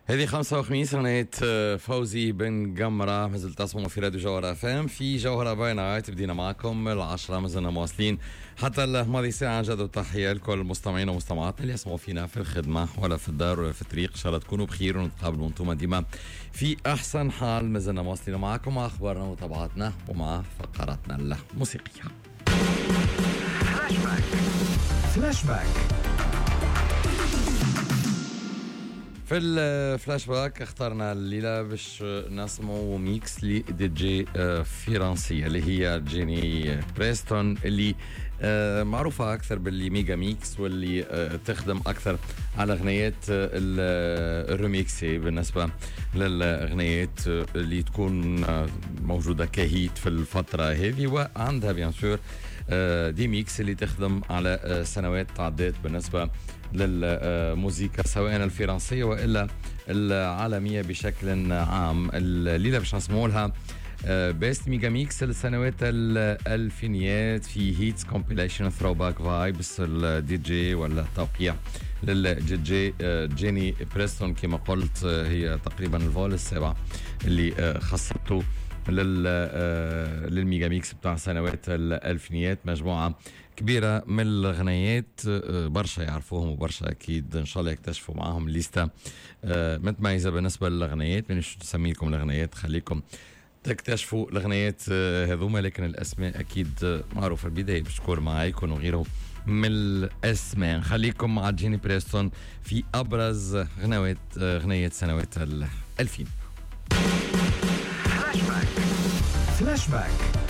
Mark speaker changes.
Speaker 1: هذه خمسة وخميس غنيت فوزي بن قمرة. ما زلت تسمعوا في راديو جوهرة FM في جوهرة باي نايت. بدينا معكم العشرة، ما زلنا مواصلين حتى الماضي ساعة. جد وتحية لكل المستمعين ومستمعاتنا اللي يسمعوا فينا في الخدمة ولا في الدار ولا في الطريق. إن شاء الله تكونوا بخير ونتقابلوا وانتم ديما في أحسن حال. ما زلنا مواصلين معكم مع أخبارنا ومتابعاتنا ومع فقراتنا الموسيقية.
Speaker 2: فلاش باك.
Speaker 1: في الفلاش باك اخترنا الليلة باش نسمعوا ميكس لدي جي فرنسية اللي هي جيني بريستون، اللي معروفة أكثر باللي ميجا ميكس، واللي تخدم أكثر على أغنيات الريميكسي بالنسبة للأغنيات اللي تكون موجودة كهيت في الفترة هذه. وعندها بيان سور دي ميكس اللي تخدم على سنوات تعدات بالنسبة للموسيقى سواء الفرنسية وإلا العالمية بشكل عام. الليلة باش نسمعوا لها بيست ميجا ميكس السنوات الألفينيات في هيتس كومبيليشن ثرو باك فايبس. الدي جي ولا التوقيع للدي جي جيني بريستون كما قلت هي تقريبا الفول السابع اللي خصته للميجا ميكس بتاع سنوات الألفينيات. مجموعة كبيرة من الغنيات، برشا يعرفوهم وبرشا أكيد إن شاء الله يكتشفوا معاهم ليستا متميزة بالنسبة للغنيات. من شو نسمي لكم الغنيات، خليكم تكتشفوا الغنيات هذوما، لكن الأسماء أكيد معروفة. البداية بشكور معايكم وغيره من الأسماء. خليكم مع جيني بريستون في أبرز غنيات سنوات الألفين.
Speaker 2: فلاش باك.